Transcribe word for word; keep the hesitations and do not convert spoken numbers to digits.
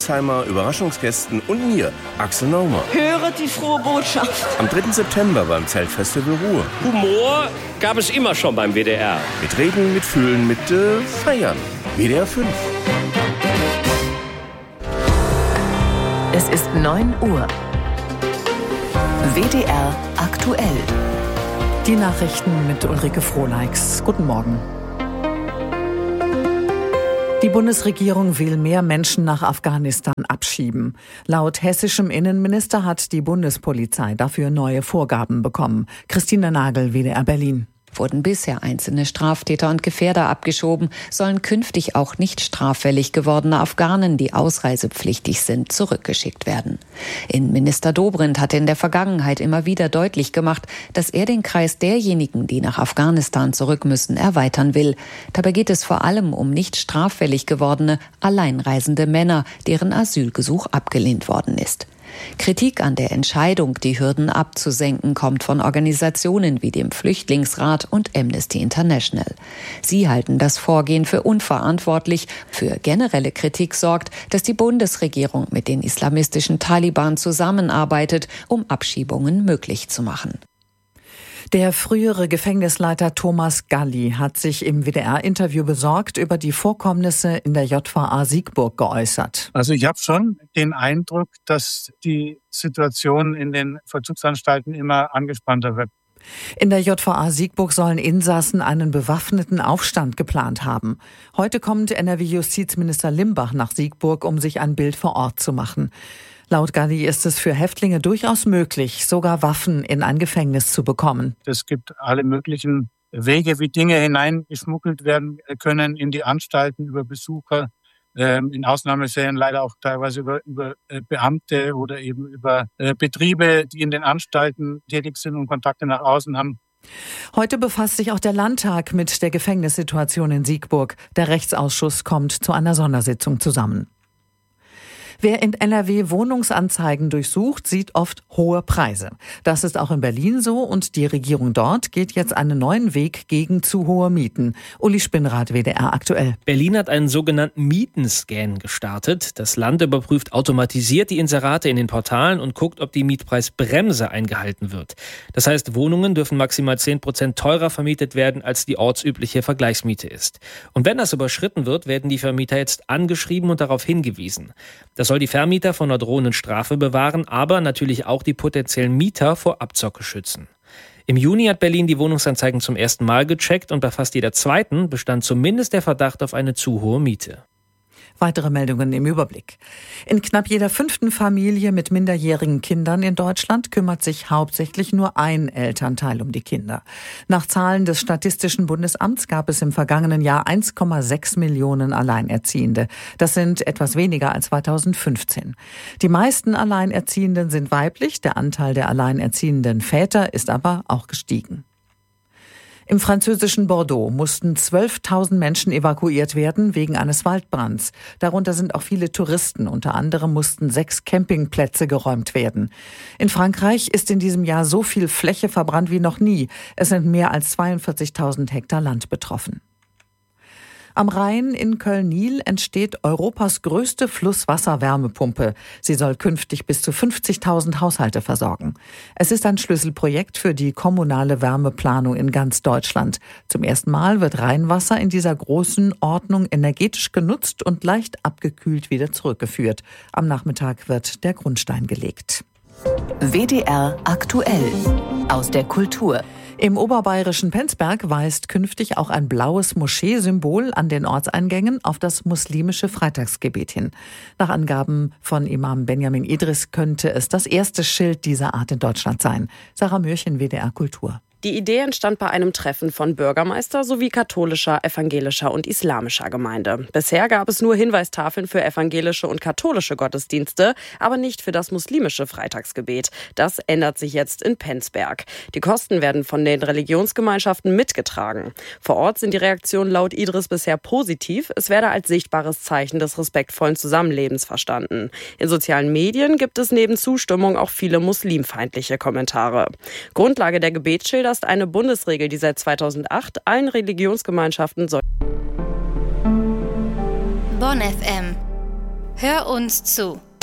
Alzheimer, Überraschungsgästen und mir, Axel Naumer. Höre die frohe Botschaft. Am dritten September beim Zeltfestival Ruhr. Humor gab es immer schon beim W D R. Mit Reden, mit Fühlen, mit äh, Feiern. W D R fünf. Es ist neun Uhr. W D R aktuell. Die Nachrichten mit Ulrike Frohneix. Guten Morgen. Die Bundesregierung will mehr Menschen nach Afghanistan abschieben. Laut hessischem Innenminister hat die Bundespolizei dafür neue Vorgaben bekommen. Christina Nagel, W D R Berlin. Wurden bisher einzelne Straftäter und Gefährder abgeschoben, sollen künftig auch nicht straffällig gewordene Afghanen, die ausreisepflichtig sind, zurückgeschickt werden. Innenminister Dobrindt hatte in der Vergangenheit immer wieder deutlich gemacht, dass er den Kreis derjenigen, die nach Afghanistan zurück müssen, erweitern will. Dabei geht es vor allem um nicht straffällig gewordene, alleinreisende Männer, deren Asylgesuch abgelehnt worden ist. Kritik an der Entscheidung, die Hürden abzusenken, kommt von Organisationen wie dem Flüchtlingsrat und Amnesty International. Sie halten das Vorgehen für unverantwortlich. Für generelle Kritik sorgt, dass die Bundesregierung mit den islamistischen Taliban zusammenarbeitet, um Abschiebungen möglich zu machen. Der frühere Gefängnisleiter Thomas Galli hat sich im W D R-Interview besorgt über die Vorkommnisse in der J V A Siegburg geäußert. Also ich habe schon den Eindruck, dass die Situation in den Vollzugsanstalten immer angespannter wird. In der J V A Siegburg sollen Insassen einen bewaffneten Aufstand geplant haben. Heute kommt N R W-Justizminister Limbach nach Siegburg, um sich ein Bild vor Ort zu machen. Laut Galli ist es für Häftlinge durchaus möglich, sogar Waffen in ein Gefängnis zu bekommen. Es gibt alle möglichen Wege, wie Dinge hineingeschmuggelt werden können in die Anstalten über Besucher, ähm, in Ausnahmefällen leider auch teilweise über, über äh, Beamte oder eben über äh, Betriebe, die in den Anstalten tätig sind und Kontakte nach außen haben. Heute befasst sich auch der Landtag mit der Gefängnissituation in Siegburg. Der Rechtsausschuss kommt zu einer Sondersitzung zusammen. Wer in N R W Wohnungsanzeigen durchsucht, sieht oft hohe Preise. Das ist auch in Berlin so und die Regierung dort geht jetzt einen neuen Weg gegen zu hohe Mieten. Uli Spinnrath, W D R aktuell. Berlin hat einen sogenannten Mietenscan gestartet. Das Land überprüft automatisiert die Inserate in den Portalen und guckt, ob die Mietpreisbremse eingehalten wird. Das heißt, Wohnungen dürfen maximal zehn Prozent teurer vermietet werden, als die ortsübliche Vergleichsmiete ist. Und wenn das überschritten wird, werden die Vermieter jetzt angeschrieben und darauf hingewiesen. Das soll die Vermieter vor einer drohenden Strafe bewahren, aber natürlich auch die potenziellen Mieter vor Abzocke schützen. Im Juni hat Berlin die Wohnungsanzeigen zum ersten Mal gecheckt und bei fast jeder zweiten bestand zumindest der Verdacht auf eine zu hohe Miete. Weitere Meldungen im Überblick. In knapp jeder fünften Familie mit minderjährigen Kindern in Deutschland kümmert sich hauptsächlich nur ein Elternteil um die Kinder. Nach Zahlen des Statistischen Bundesamts gab es im vergangenen Jahr eins Komma sechs Millionen Alleinerziehende. Das sind etwas weniger als zweitausendfünfzehn. Die meisten Alleinerziehenden sind weiblich, der Anteil der alleinerziehenden Väter ist aber auch gestiegen. Im französischen Bordeaux mussten zwölftausend Menschen evakuiert werden wegen eines Waldbrands. Darunter sind auch viele Touristen. Unter anderem mussten sechs Campingplätze geräumt werden. In Frankreich ist in diesem Jahr so viel Fläche verbrannt wie noch nie. Es sind mehr als zweiundvierzigtausend Hektar Land betroffen. Am Rhein in Köln-Niel entsteht Europas größte Flusswasserwärmepumpe. Sie soll künftig bis zu fünfzigtausend Haushalte versorgen. Es ist ein Schlüsselprojekt für die kommunale Wärmeplanung in ganz Deutschland. Zum ersten Mal wird Rheinwasser in dieser großen Ordnung energetisch genutzt und leicht abgekühlt wieder zurückgeführt. Am Nachmittag wird der Grundstein gelegt. W D R aktuell aus der Kultur. Im oberbayerischen Penzberg weist künftig auch ein blaues Moscheesymbol an den Ortseingängen auf das muslimische Freitagsgebet hin. Nach Angaben von Imam Benjamin Idris könnte es das erste Schild dieser Art in Deutschland sein. Sarah Mürchen, W D R Kultur. Die Idee entstand bei einem Treffen von Bürgermeister sowie katholischer, evangelischer und islamischer Gemeinde. Bisher gab es nur Hinweistafeln für evangelische und katholische Gottesdienste, aber nicht für das muslimische Freitagsgebet. Das ändert sich jetzt in Penzberg. Die Kosten werden von den Religionsgemeinschaften mitgetragen. Vor Ort sind die Reaktionen laut Idris bisher positiv. Es werde als sichtbares Zeichen des respektvollen Zusammenlebens verstanden. In sozialen Medien gibt es neben Zustimmung auch viele muslimfeindliche Kommentare. Grundlage der Gebetsschilder ist eine Bundesregel, die seit zweitausendacht allen Religionsgemeinschaften soll. Bonn F M. Hör uns zu.